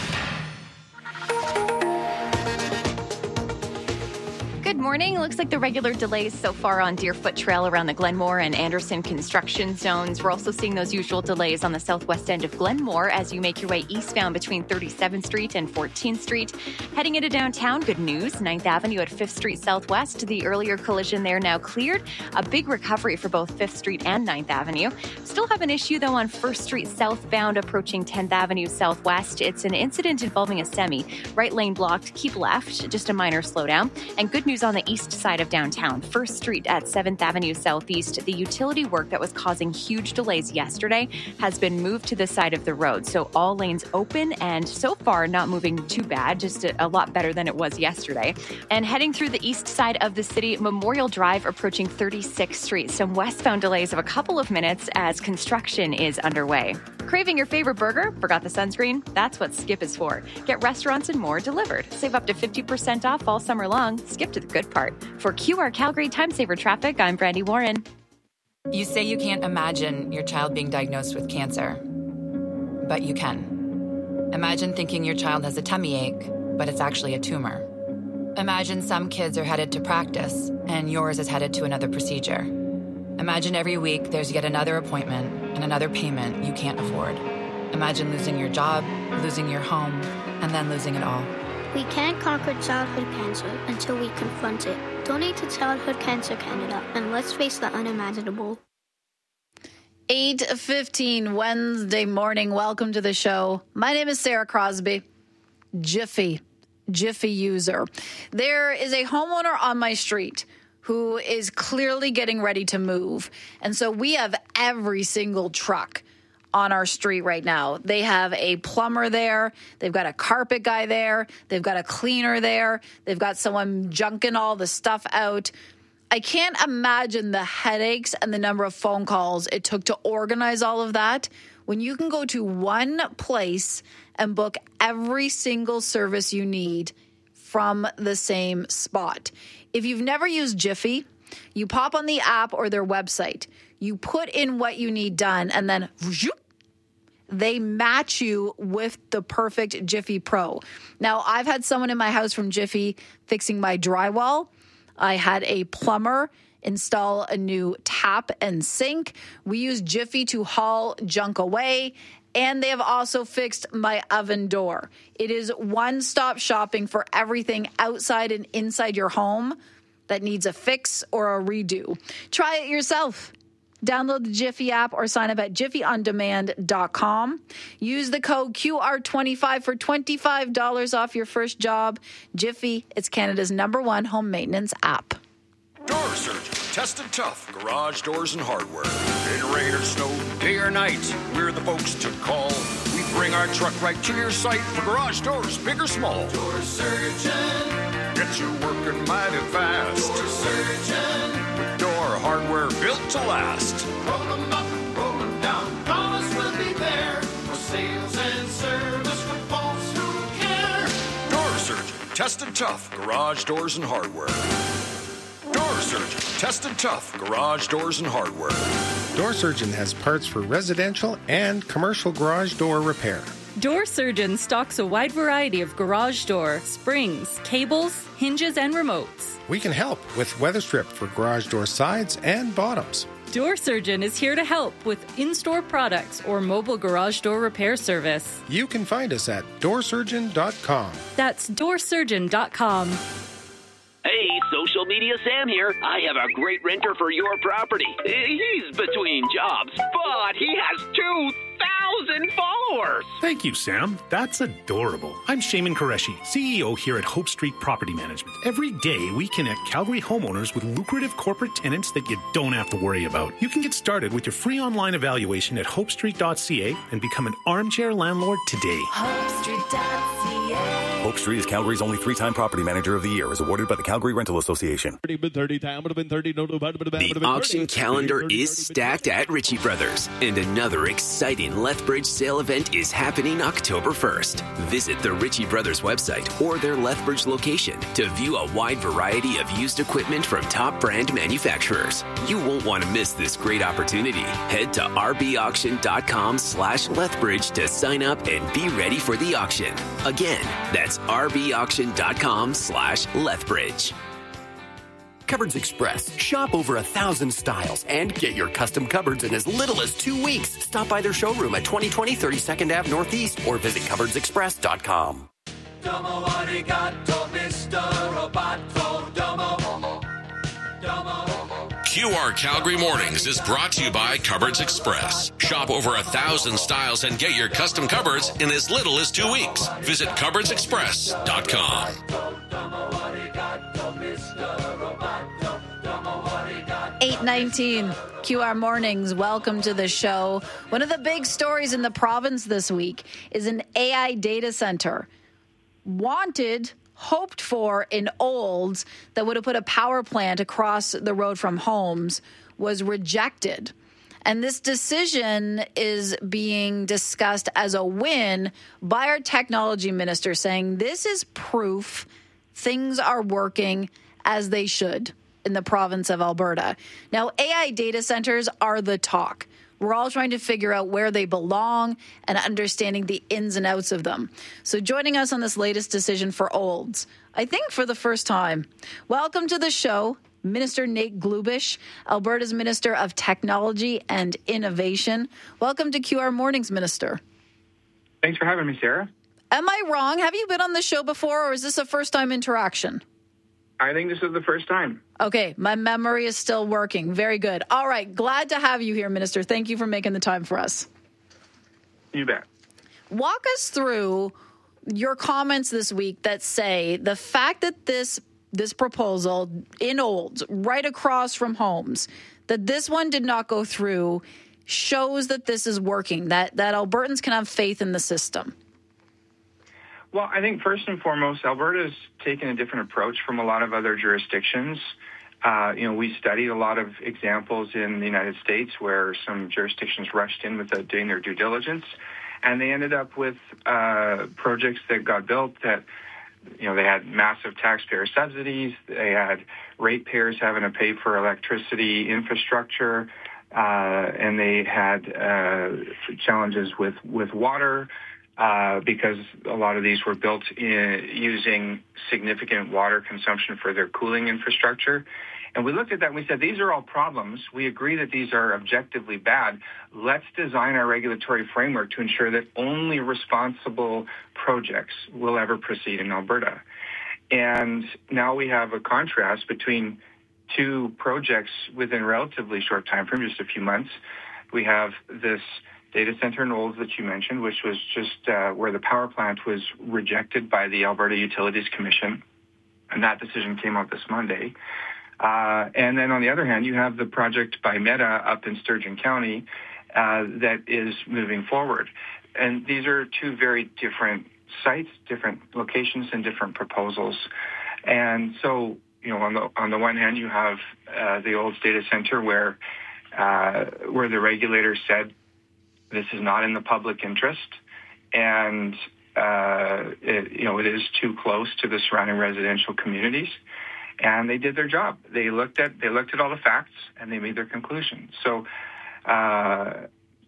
[SPEAKER 21] Good morning. Looks like the regular delays so far on Deerfoot Trail around the Glenmore and Anderson construction zones. We're also seeing those usual delays on the southwest end of Glenmore as you make your way eastbound between 37th Street and 14th Street. Heading into downtown, good news. 9th Avenue at 5th Street Southwest. The earlier collision there now cleared. A big recovery for both 5th Street and 9th Avenue. Still have an issue, though, on 1st Street southbound approaching 10th Avenue Southwest. It's an incident involving a semi. Right lane blocked. Keep left. Just a minor slowdown. And good news on the east side of downtown, 1st Street at 7th Avenue Southeast. The utility work that was causing huge delays yesterday has been moved to the side of the road. So all lanes open and so far not moving too bad, just a lot better than it was yesterday. And heading through the east side of the city, Memorial Drive approaching 36th Street. Some westbound delays of a couple of minutes as construction is underway. Craving your favorite burger? Forgot the sunscreen? That's what Skip is for. Get restaurants and more delivered. Save up to 50% off all summer long. Skip to the good part. For QR Calgary Time Saver Traffic, I'm Brandy Warren.
[SPEAKER 4] You say you can't imagine your child being diagnosed with cancer, but you can. Imagine thinking your child has a tummy ache, but it's actually a tumor. Imagine some kids are headed to practice, and yours is headed to another procedure. Imagine every week there's yet another appointment and another payment you can't afford. Imagine losing your job, losing your home, and then losing it all.
[SPEAKER 5] We can't conquer childhood cancer until we confront it. Donate to Childhood Cancer Canada and let's face the unimaginable.
[SPEAKER 7] 8:15 Wednesday morning. Welcome to the show. My name is Sarah Crosby. Jiffy user. There is a homeowner on my street who is clearly getting ready to move. And so we have every single truck on our street right now. They have a plumber there. They've got a carpet guy there. They've got a cleaner there. They've got someone junking all the stuff out. I can't imagine the headaches and the number of phone calls it took to organize all of that when you can go to one place and book every single service you need from the same spot. If you've never used Jiffy, you pop on the app or their website. You put in what you need done, and then they match you with the perfect Jiffy Pro. Now, I've had someone in my house from Jiffy fixing my drywall. I had a plumber install a new tap and sink. We use Jiffy to haul junk away, and they have also fixed my oven door. It is one-stop shopping for everything outside and inside your home that needs a fix or a redo. Try it yourself. Download the Jiffy app or sign up at jiffyondemand.com. Use the code QR25 for $25 off your first job. Jiffy, it's Canada's #1 home maintenance app.
[SPEAKER 9] Door Surgeon, tested tough, garage doors and hardware. In rain or snow, day or night, we're the folks to call. We bring our truck right to your site for garage doors, big or small. Door Surgeon, get you working mighty fast. Door Surgeon, with door hardware built to last.
[SPEAKER 8] Roll them up, roll them down, promise we'll be there for sales and service for folks who care.
[SPEAKER 9] Door Surgeon, tested tough, garage doors and hardware. Door Surgeon, tested tough, garage doors and hardware.
[SPEAKER 10] Door Surgeon has parts for residential and commercial garage door repair.
[SPEAKER 11] Door Surgeon stocks a wide variety of garage door, springs, cables, hinges, and remotes.
[SPEAKER 10] We can help with weather strip for garage door sides and bottoms.
[SPEAKER 11] Door Surgeon is here to help with in-store products or mobile garage door repair service.
[SPEAKER 10] You can find us at doorsurgeon.com.
[SPEAKER 11] That's doorsurgeon.com.
[SPEAKER 24] Hey, Social Media Sam here. I have a great renter for your property. He's between jobs, but he has 2 followers.
[SPEAKER 13] Thank you, Sam. That's adorable. I'm Shaman Qureshi, CEO here at Hope Street Property Management. Every day, we connect Calgary homeowners with lucrative corporate tenants that you don't have to worry about. You can get started with your free online evaluation at hopestreet.ca and become an armchair landlord today.
[SPEAKER 14] HopeStreet.ca. Hope Street is Calgary's only 3-time property manager of the year, as awarded by the Calgary Rental Association.
[SPEAKER 15] The auction calendar is stacked at Ritchie Brothers, and another exciting Lethbridge sale event is happening October 1st. Visit the Ritchie Brothers website or their Lethbridge location to view a wide variety of used equipment from top brand manufacturers. You won't want to miss this great opportunity. Head to rbauction.com/Lethbridge to sign up and be ready for the auction. Again, that's rbauction.com/Lethbridge.
[SPEAKER 16] Cupboards Express. Shop over 1,000 styles and get your custom cupboards in as little as 2 weeks. Stop by their showroom at 2020 32nd Ave Northeast or visit cupboardsexpress.com.
[SPEAKER 8] Domo arigato, Mr. Roboto. Domo.
[SPEAKER 6] QR Calgary Mornings is brought to you by Cupboards Express. Shop over 1,000 styles and get your custom cupboards in as little as 2 weeks. Visit cupboardsexpress.com.
[SPEAKER 7] 8:19 QR Mornings. Welcome to the show. One of the big stories in the province this week is an AI data center hoped for in Olds that would have put a power plant across the road from homes was rejected. And this decision is being discussed as a win by our technology minister, saying this is proof things are working as they should in the province of Alberta. Now, AI data centers are the talk. We're all trying to figure out where they belong and understanding the ins and outs of them. So joining us on this latest decision for Olds, I think for the first time, welcome to the show, Minister Nate Glubish, Alberta's Minister of Technology and Innovation. Welcome to QR Mornings, Minister.
[SPEAKER 25] Thanks for having me, Sarah.
[SPEAKER 7] Am I wrong? Have you been on the show before, or is this a first-time interaction?
[SPEAKER 25] I think this is the first time.
[SPEAKER 7] Okay, my memory is still working. Very good. All right, glad to have you here, Minister. Thank you for making the time for us.
[SPEAKER 25] You bet.
[SPEAKER 7] Walk us through your comments this week that say the fact that this proposal in Olds, right across from homes, that this one did not go through, shows that this is working, that Albertans can have faith in the system.
[SPEAKER 25] Well, I think first and foremost, Alberta's taken a different approach from a lot of other jurisdictions. We studied a lot of examples in the United States where some jurisdictions rushed in without doing their due diligence, and they ended up with projects that got built that, they had massive taxpayer subsidies, they had ratepayers having to pay for electricity infrastructure, and they had challenges with water. Because a lot of these were built using significant water consumption for their cooling infrastructure. And we looked at that and we said, these are all problems. We agree that these are objectively bad. Let's design our regulatory framework to ensure that only responsible projects will ever proceed in Alberta. And now we have a contrast between two projects within a relatively short time frame, just a few months. We have this data center in Olds that you mentioned, which was just where the power plant was rejected by the Alberta Utilities Commission, and that decision came out this Monday. And then on the other hand, you have the project by Meta up in Sturgeon County that is moving forward. And these are two very different sites, different locations, and different proposals. And so, on the one hand, you have the Olds data center where the regulator said, this is not in the public interest, and it is too close to the surrounding residential communities. And they did their job. They looked at all the facts and they made their conclusion. So, so I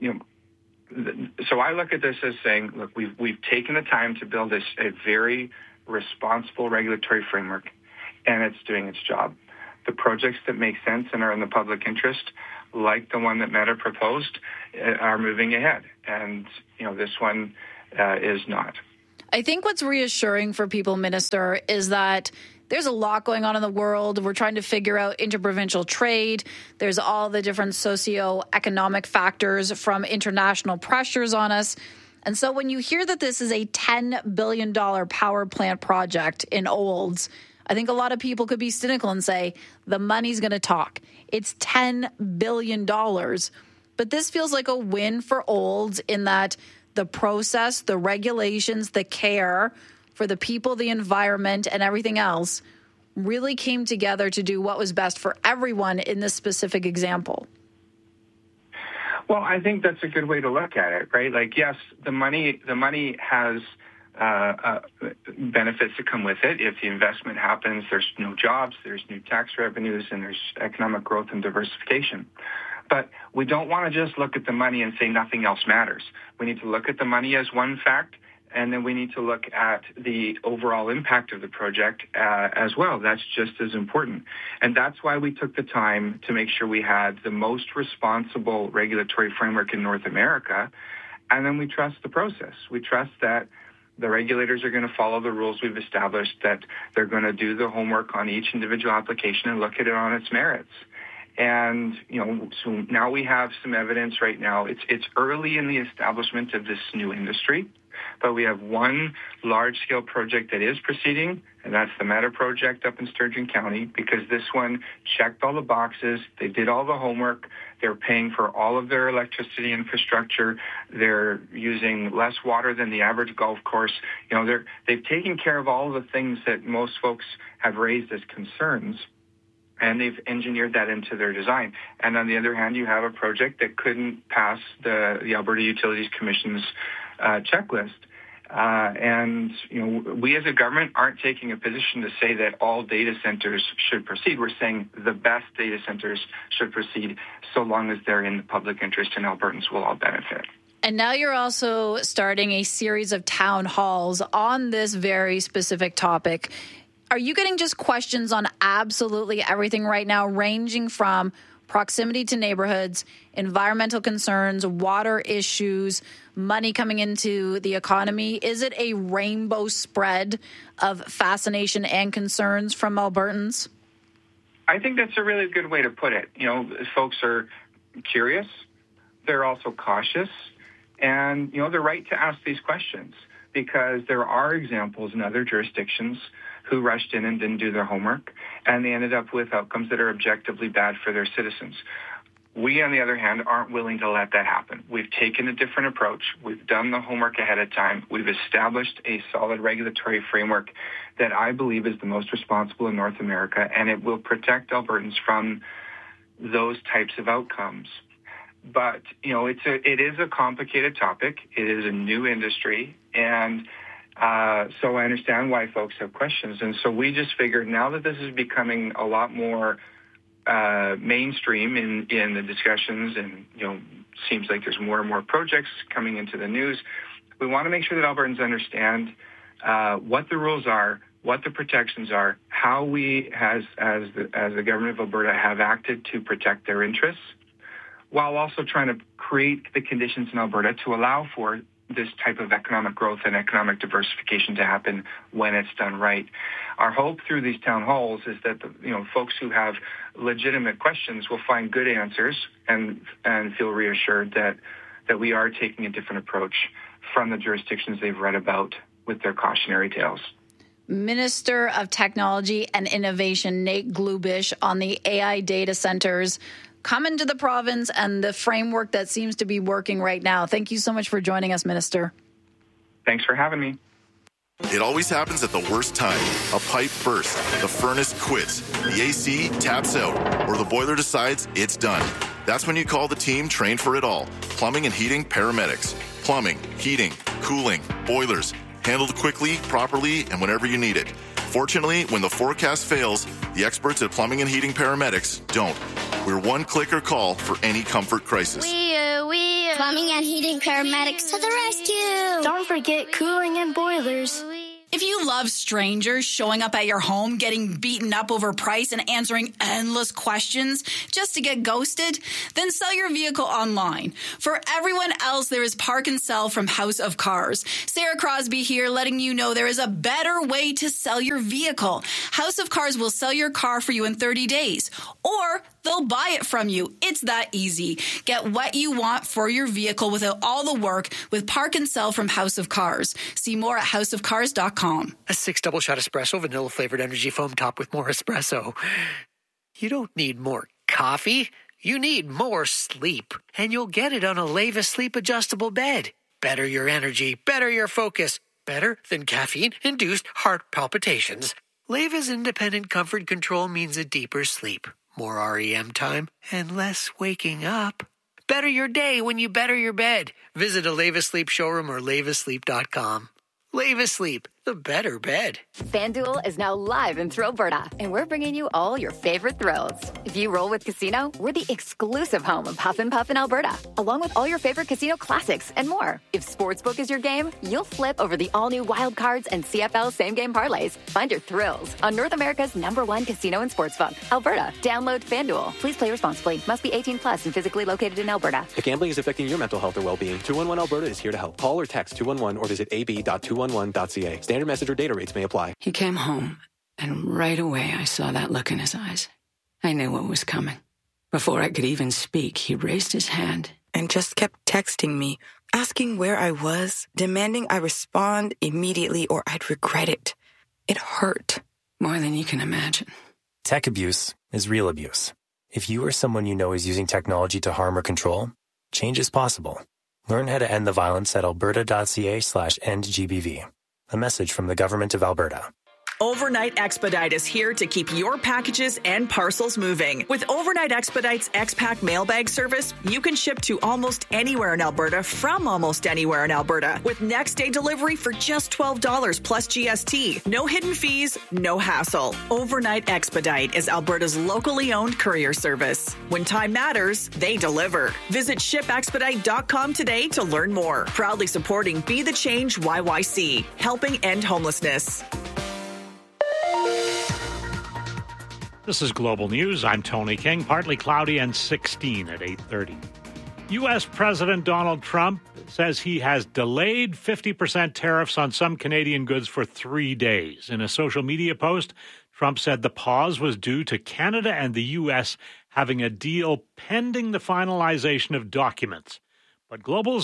[SPEAKER 25] look at this as saying, look, we've taken the time to build a very responsible regulatory framework, and it's doing its job. The projects that make sense and are in the public interest, like the one that Meta proposed, are moving ahead. And, this one is not.
[SPEAKER 7] I think what's reassuring for people, Minister, is that there's a lot going on in the world. We're trying to figure out interprovincial trade. There's all the different socioeconomic factors from international pressures on us. And so when you hear that this is a $10 billion power plant project in Olds, I think a lot of people could be cynical and say, the money's going to talk. It's $10 billion. But this feels like a win for Olds in that the process, the regulations, the care for the people, the environment, and everything else really came together to do what was best for everyone in this specific example.
[SPEAKER 25] Well, I think that's a good way to look at it, right? Like, yes, the money has benefits that come with it. If the investment happens, there's new jobs, there's new tax revenues, and there's economic growth and diversification. But we don't want to just look at the money and say nothing else matters. We need to look at the money as one fact, and then we need to look at the overall impact of the project as well. That's just as important. And that's why we took the time to make sure we had the most responsible regulatory framework in North America. And then we trust the process. We trust that the regulators are going to follow the rules we've established, that they're going to do the homework on each individual application and look at it on its merits. And, so now we have some evidence right now. It's early in the establishment of this new industry, but we have one large-scale project that is proceeding, and that's the Meta project up in Sturgeon County, because this one checked all the boxes. They did all the homework. They're paying for all of their electricity infrastructure. They're using less water than the average golf course. They've taken care of all of the things that most folks have raised as concerns, and they've engineered that into their design. And on the other hand, you have a project that couldn't pass the Alberta Utilities Commission's checklist. We as a government aren't taking a position to say that all data centers should proceed. We're saying the best data centers should proceed so long as they're in the public interest and Albertans will all benefit.
[SPEAKER 7] And now you're also starting a series of town halls on this very specific topic. Are you getting just questions on absolutely everything right now, ranging from proximity to neighborhoods, environmental concerns, water issues, money coming into the economy? Is it a rainbow spread of fascination and concerns from Albertans?
[SPEAKER 25] I think that's a really good way to put it. Folks are curious. They're also cautious. And, they're right to ask these questions because there are examples in other jurisdictions who rushed in and didn't do their homework, and they ended up with outcomes that are objectively bad for their citizens. We, on the other hand, aren't willing to let that happen. We've taken a different approach. We've done the homework ahead of time. We've established a solid regulatory framework that I believe is the most responsible in North America, and it will protect Albertans from those types of outcomes. But, it is a complicated topic. It is a new industry, and so I understand why folks have questions. And so we just figured now that this is becoming a lot more mainstream in the discussions and, seems like there's more and more projects coming into the news, we want to make sure that Albertans understand what the rules are, what the protections are, how we as the government of Alberta have acted to protect their interests, while also trying to create the conditions in Alberta to allow for this type of economic growth and economic diversification to happen when it's done right. Our hope through these town halls is that folks who have legitimate questions will find good answers and feel reassured that we are taking a different approach from the jurisdictions they've read about with their cautionary tales.
[SPEAKER 7] Minister of Technology and Innovation Nate Glubish on the AI data centers coming to the province and the framework that seems to be working right now. Thank you so much for joining us, Minister.
[SPEAKER 25] Thanks for having me.
[SPEAKER 1] It always happens at the worst time. A pipe bursts, the furnace quits, the AC taps out, or the boiler decides it's done. That's when you call the team trained for it all. Plumbing and heating paramedics. Plumbing, heating, cooling, boilers. Handled quickly, properly, and whenever you need it. Fortunately, when the forecast fails, the experts at Plumbing and Heating Paramedics don't. We're one click or call for any comfort crisis.
[SPEAKER 5] Plumbing and Heating Paramedics to the rescue.
[SPEAKER 2] Don't forget cooling and boilers. If you love strangers showing up at your home, getting beaten up over price, and answering endless questions just to get ghosted, then sell your vehicle online. For everyone else, there is Park and Sell from House of Cars. Sarah Crosby here, letting you know there is a better way to sell your vehicle. House of Cars will sell your car for you in 30 days, or they'll buy it from you. It's that easy. Get what you want for your vehicle without all the work with Park and Sell from House of Cars. See more at houseofcars.com.
[SPEAKER 3] A 6 double shot espresso, vanilla flavored energy foam topped with more espresso. You don't need more coffee. You need more sleep. And you'll get it on a Leva Sleep adjustable bed. Better your energy, better your focus. Better than caffeine-induced heart palpitations. Leva's independent comfort control means a deeper sleep, more REM time, and less waking up. Better your day when you better your bed. Visit a Leva Sleep showroom or levasleep.com. Leva Sleep, the better bed.
[SPEAKER 17] FanDuel is now live in Thrillberta, and we're bringing you all your favorite thrills. If you roll with Casino, we're the exclusive home of Huff and Puff in Alberta, along with all your favorite casino classics and more. If Sportsbook is your game, you'll flip over the all-new Wild Cards and CFL same-game parlays. Find your thrills on North America's #1 casino and sportsbook, Alberta. Download FanDuel. Please play responsibly. Must be 18 plus and physically located in Alberta.
[SPEAKER 19] If gambling is affecting your mental health or well-being, 211 Alberta is here to help. Call or text 211 or visit ab.211.ca. Standard message or data rates may apply.
[SPEAKER 22] He came home, and right away I saw that look in his eyes. I knew what was coming. Before I could even speak, he raised his hand
[SPEAKER 26] and just kept texting me, asking where I was, demanding I respond immediately or I'd regret it. It hurt.
[SPEAKER 22] More than you can imagine.
[SPEAKER 27] Tech abuse is real abuse. If you or someone you know is using technology to harm or control, change is possible. Learn how to end the violence at alberta.ca/endgbv. A message from the Government of Alberta.
[SPEAKER 12] Overnight Expedite is here to keep your packages and parcels moving. With Overnight Expedite's X-Pack mailbag service, you can ship to almost anywhere in Alberta from almost anywhere in Alberta with next day delivery for just $12 plus GST. No hidden fees, no hassle. Overnight Expedite is Alberta's locally owned courier service. When time matters, they deliver. Visit shipexpedite.com today to learn more. Proudly supporting Be the Change YYC, helping end homelessness.
[SPEAKER 18] This is Global News. I'm Tony King. Partly cloudy and 16 at 8:30. U.S. President Donald Trump says he has delayed 50% tariffs on some Canadian goods for 3 days. In a social media post, Trump said the pause was due to Canada and the U.S. having a deal pending the finalization of documents. But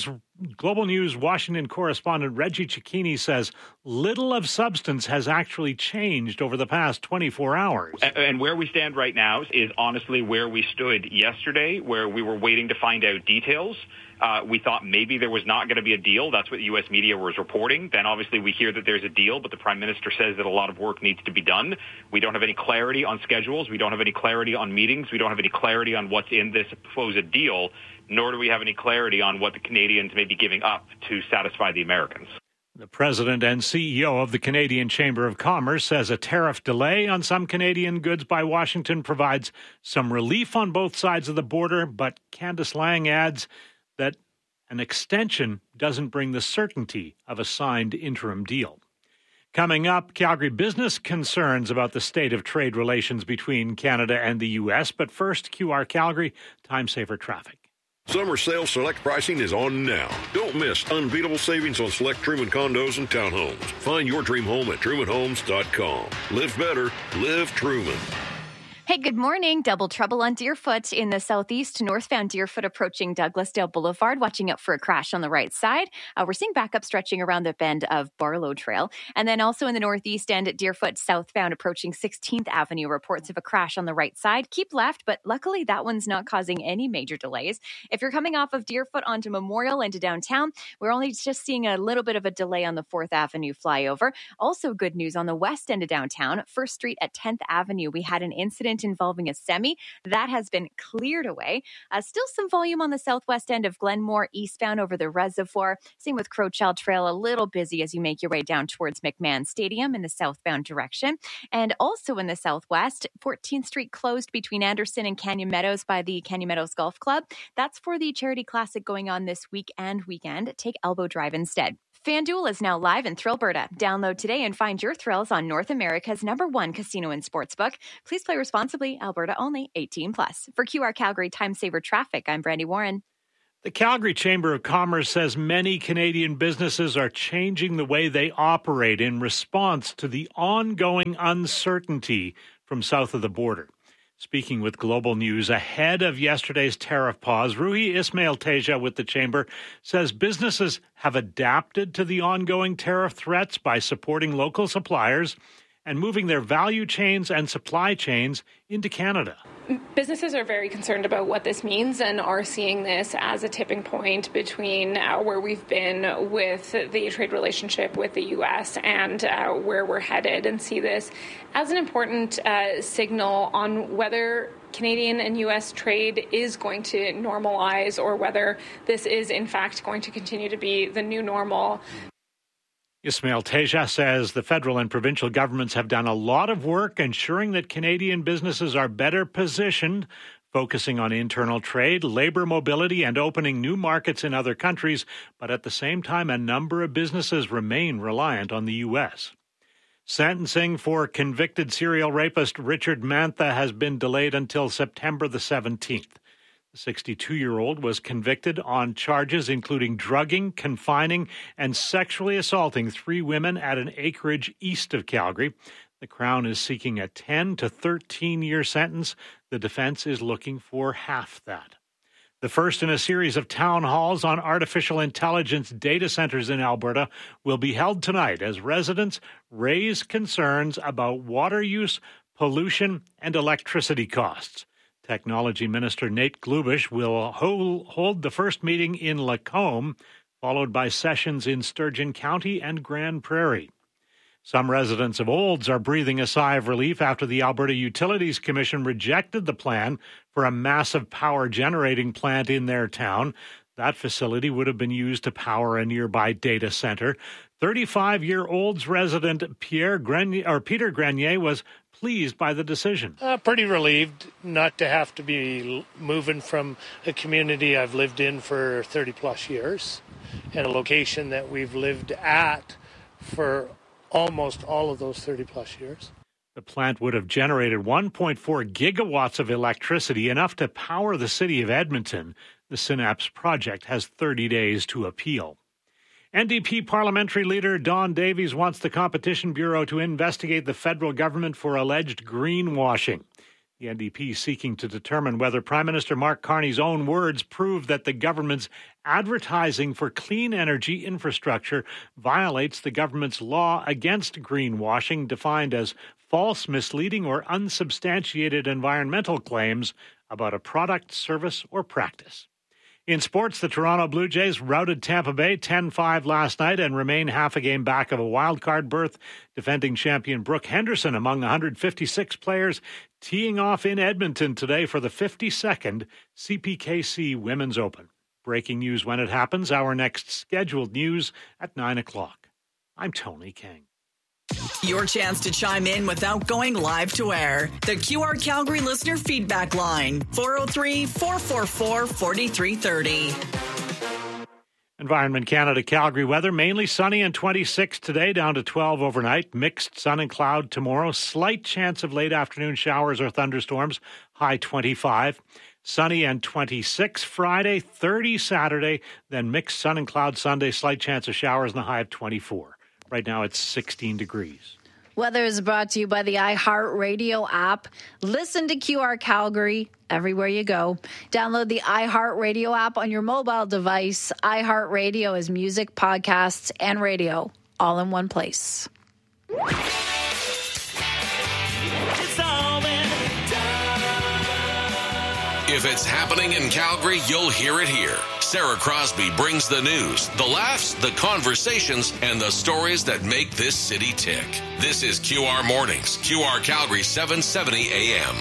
[SPEAKER 18] Global News Washington correspondent Reggie Cicchini says little of substance has actually changed over the past 24 hours.
[SPEAKER 28] And where we stand right now is honestly where we stood yesterday, where we were waiting to find out details. We thought maybe there was not going to be a deal. That's what the U.S. media was reporting. Then obviously we hear that there's a deal, but the Prime Minister says that a lot of work needs to be done. We don't have any clarity on schedules. We don't have any clarity on meetings. We don't have any clarity on what's in this supposed deal, nor do we have any clarity on what the Canadians may be giving up to satisfy the Americans.
[SPEAKER 18] The president and CEO of the Canadian Chamber of Commerce says a tariff delay on some Canadian goods by Washington provides some relief on both sides of the border, but Candice Lang adds that an extension doesn't bring the certainty of a signed interim deal. Coming up, Calgary business concerns about the state of trade relations between Canada and the U.S. But first, QR Calgary, time saver traffic.
[SPEAKER 20] Summer sale select pricing is on now. Don't miss unbeatable savings on select Truman condos and townhomes. Find your dream home at trumanhomes.com. Live better, live Truman.
[SPEAKER 21] Hey, good morning. Double trouble on Deerfoot in the southeast. Northbound Deerfoot approaching Douglasdale Boulevard. Watching out for a crash on the right side. We're seeing backup stretching around the bend of Barlow Trail. And then also in the northeast end at Deerfoot southbound approaching 16th Avenue. Reports of a crash on the right side. Keep left, but luckily that one's not causing any major delays. If you're coming off of Deerfoot onto Memorial into downtown, we're only just seeing a little bit of a delay on the 4th Avenue flyover. Also good news on the west end of downtown, 1st Street at 10th Avenue. We had an incident involving a semi that has been cleared away. Still some volume on the southwest end of Glenmore eastbound over the reservoir. Same with Crowchild Trail, a little busy as you make your way down towards McMahon Stadium in the southbound direction. And also in the southwest, 14th Street closed between Anderson and Canyon Meadows by the Canyon Meadows Golf Club. That's for the Charity Classic going on this week and weekend. Take Elbow Drive instead. FanDuel is now live in Thrillberta. Download today and find your thrills on North America's #1 casino and sportsbook. Please play responsibly. Alberta only. 18+. For QR Calgary Time Saver Traffic, I'm Brandy Warren.
[SPEAKER 18] The Calgary Chamber of Commerce says many Canadian businesses are changing the way they operate in response to the ongoing uncertainty from south of the border. Speaking with Global News ahead of yesterday's tariff pause, Ruhi Ismail-Teja with the Chamber says businesses have adapted to the ongoing tariff threats by supporting local suppliers and moving their value chains and supply chains into Canada.
[SPEAKER 4] Businesses are very concerned about what this means and are seeing this as a tipping point between where we've been with the trade relationship with the U.S. and where we're headed, and see this as an important signal on whether Canadian and U.S. trade is going to normalize or whether this is, in fact, going to continue to be the new normal.
[SPEAKER 18] Ismail-Teja says the federal and provincial governments have done a lot of work ensuring that Canadian businesses are better positioned, focusing on internal trade, labor mobility, and opening new markets in other countries. But at the same time, a number of businesses remain reliant on the U.S. Sentencing for convicted serial rapist Richard Mantha has been delayed until September the 17th. The 62-year-old was convicted on charges including drugging, confining, and sexually assaulting 3 women at an acreage east of Calgary. The Crown is seeking a 10 to 13-year sentence. The defense is looking for half that. The first in a series of town halls on artificial intelligence data centers in Alberta will be held tonight as residents raise concerns about water use, pollution, and electricity costs. Technology Minister Nate Glubish will hold the first meeting in Lacombe, followed by sessions in Sturgeon County and Grand Prairie. Some residents of Olds are breathing a sigh of relief after the Alberta Utilities Commission rejected the plan for a massive power generating plant in their town. That facility would have been used to power a nearby data center. 35-year-old resident Peter Grenier was pleased by the decision.
[SPEAKER 9] Pretty relieved not to have to be moving from a community I've lived in for 30-plus years and a location that we've lived at for almost all of those 30-plus years.
[SPEAKER 18] The plant would have generated 1.4 gigawatts of electricity, enough to power the city of Edmonton. The Synapse project has 30 days to appeal. NDP parliamentary leader Don Davies wants the Competition Bureau to investigate the federal government for alleged greenwashing. The NDP is seeking to determine whether Prime Minister Mark Carney's own words prove that the government's advertising for clean energy infrastructure violates the government's law against greenwashing, defined as false, misleading, or unsubstantiated environmental claims about a product, service, or practice. In sports, the Toronto Blue Jays routed Tampa Bay 10-5 last night and remain half a game back of a wild-card berth. Defending champion Brooke Henderson among 156 players teeing off in Edmonton today for the 52nd CPKC Women's Open. Breaking news when it happens. Our next scheduled news at 9 o'clock. I'm Tony King.
[SPEAKER 12] Your chance to chime in without going live to air. The QR Calgary listener feedback line, 403-444-4330.
[SPEAKER 18] Environment Canada Calgary weather, mainly sunny and 26 today, down to 12 overnight. Mixed sun and cloud tomorrow. Slight chance of late afternoon showers or thunderstorms, high 25. Sunny and 26 Friday, 30 Saturday, then mixed sun and cloud Sunday, slight chance of showers and a high of 24. Right now it's 16 degrees.
[SPEAKER 7] Weather is brought to you by the iHeartRadio app. Listen to QR Calgary everywhere you go. Download the iHeartRadio app on your mobile device. iHeartRadio is music, podcasts, and radio all in one place.
[SPEAKER 8] It's all in
[SPEAKER 6] If it's happening in Calgary, you'll hear it here. Sarah Crosby brings the news, the laughs, the conversations, and the stories that make this city tick. This is QR Mornings, QR Calgary 770 AM.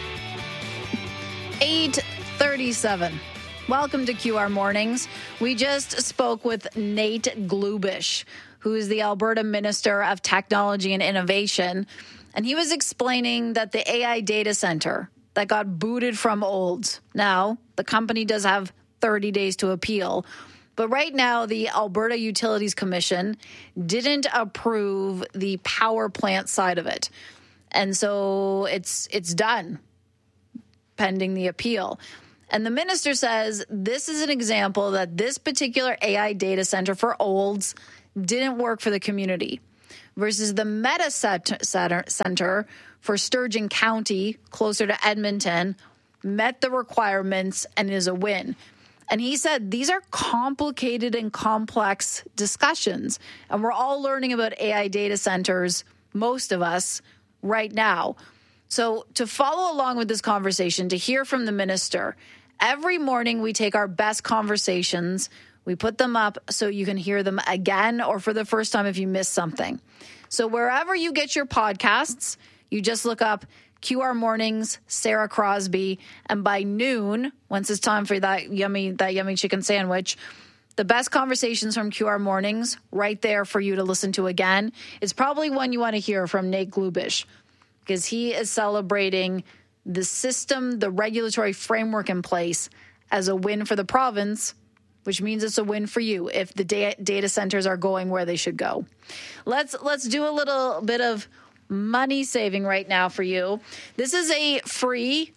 [SPEAKER 7] 8:37. Welcome to QR Mornings. We just spoke with Nate Glubish, who is the Alberta Minister of Technology and Innovation, and he was explaining that the AI data center that got booted from Olds. Now, the company does have 30 days to appeal, But right now, the Alberta Utilities Commission didn't approve the power plant side of it. And so it's done, pending the appeal. And the minister says this is an example that this particular AI data center for Olds didn't work for the community, versus the Meta Center for Sturgeon County, closer to Edmonton, met the requirements and is a win. And he said these are complicated and complex discussions, and we're all learning about AI data centers, most of us, right now. So to follow along with this conversation, to hear from the minister, every morning we take our best conversations, we put them up so you can hear them again or for the first time if you missed something. So wherever you get your podcasts, you just look up QR Mornings, Sarah Crosby, and by noon, once it's time for that yummy chicken sandwich, the best conversations from QR Mornings right there for you to listen to again is probably one you want to hear from Nate Glubish, because he is celebrating the system, the regulatory framework in place as a win for the province, which means it's a win for you if the data centers are going where they should go. Let's do a little bit of money saving right now for you. This is a free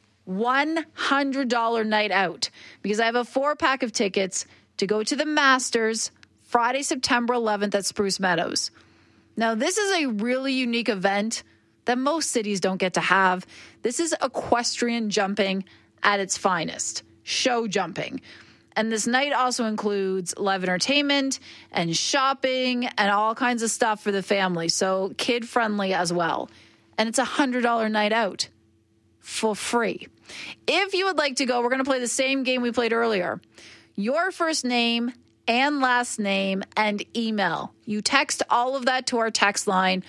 [SPEAKER 7] $100 night out because I have a 4-pack of tickets to go to the Masters Friday, September 11th at Spruce Meadows. Now, this is a really unique event that most cities don't get to have. This is equestrian jumping at its finest, show jumping. And this night also includes live entertainment and shopping and all kinds of stuff for the family. So kid-friendly as well. And it's a $100 night out for free. If you would like to go, we're going to play the same game we played earlier. Your first name and last name and email. You text all of that to our text line,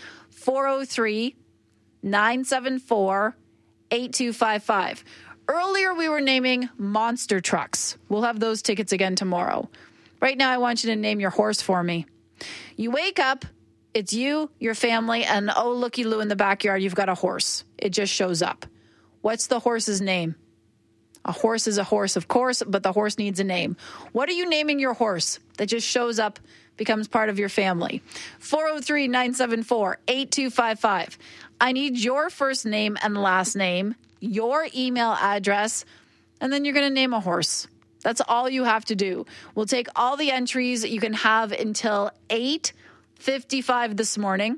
[SPEAKER 7] 403-974-8255. Earlier, we were naming monster trucks. We'll have those tickets again tomorrow. Right now, I want you to name your horse for me. You wake up, it's you, your family, and oh, looky-loo in the backyard, you've got a horse. It just shows up. What's the horse's name? A horse is a horse, of course, but the horse needs a name. What are you naming your horse that just shows up, becomes part of your family? 403-974-8255. I need your first name and last name, your email address, and then you're going to name a horse. That's all you have to do. We'll take all the entries that you can have until 8:55 this morning.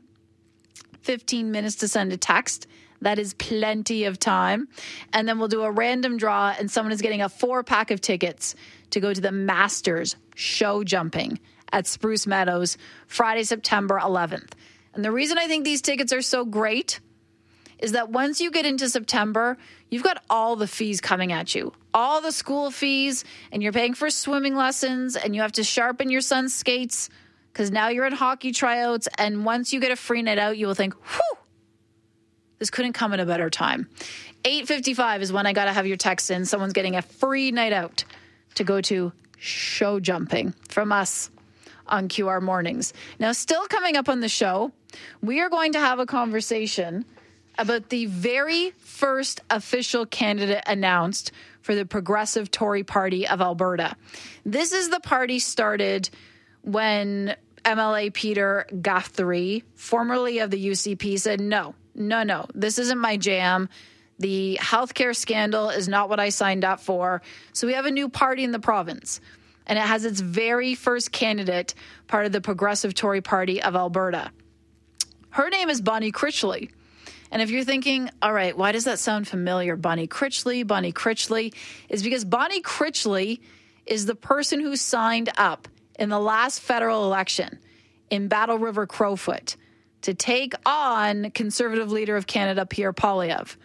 [SPEAKER 7] 15 minutes to send a text. That is plenty of time. And then we'll do a random draw, and someone is getting a 4-pack of tickets to go to the Masters show jumping at Spruce Meadows Friday, September 11th. And the reason I think these tickets are so great is that once you get into September, you've got all the fees coming at you. All the school fees, and you're paying for swimming lessons, and you have to sharpen your son's skates because now you're in hockey tryouts, and once you get a free night out, you will think, whew, this couldn't come at a better time. 8:55 is when I got to have your text in. Someone's getting a free night out to go to show jumping from us on QR Mornings. Now, still coming up on the show, we are going to have a conversation about the very first official candidate announced for the Progressive Tory Party of Alberta. This is the party started when MLA Peter Guthrie, formerly of the UCP, said, no, this isn't my jam. The healthcare scandal is not what I signed up for. So we have a new party in the province, and it has its very first candidate, part of the Progressive Tory Party of Alberta. Her name is Bonnie Critchley. And if you're thinking, all right, why does that sound familiar? Bonnie Critchley is because Bonnie Critchley is the person who signed up in the last federal election in Battle River Crowfoot to take on Conservative Leader of Canada, Pierre Poilievre.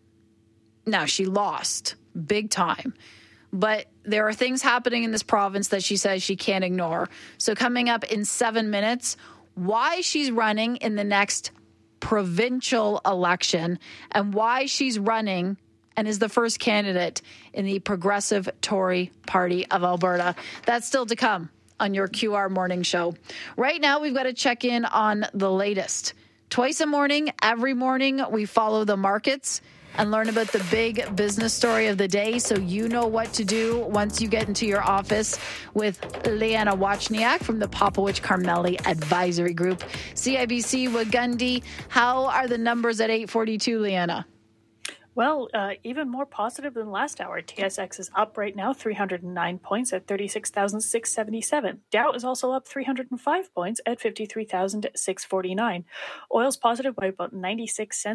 [SPEAKER 7] Now, she lost big time, but there are things happening in this province that she says she can't ignore. So coming up in 7 minutes, why she's running in the next provincial election and why she's running and is the first candidate in the Progressive Tory Party of Alberta. That's still to come on your QR Morning Show. Right now, we've got to check in on the latest. Twice a morning, every morning, we follow the markets. and learn about the big business story of the day so you know what to do once you get into your office with Leanna Wachniak from the Popowich Carmelli Advisory Group. CIBC Wagundi, how are the numbers at 8:42, Leanna?
[SPEAKER 10] Well, even more positive than last hour. TSX is up right now, 309 points at 36,677. Dow is also up 305 points at 53,649. Oil's positive by about 96 cents.